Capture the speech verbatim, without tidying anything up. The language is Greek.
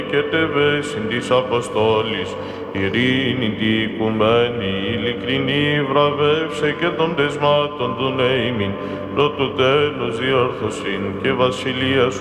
και τεβέσιν της Αποστόλης, ειρήνη τη οικουμένη, ειλικρινή βραβεύσε και των τεσμάτων του νέημιν, πρώτου τέλους διόρθωσιν και βασιλεία σου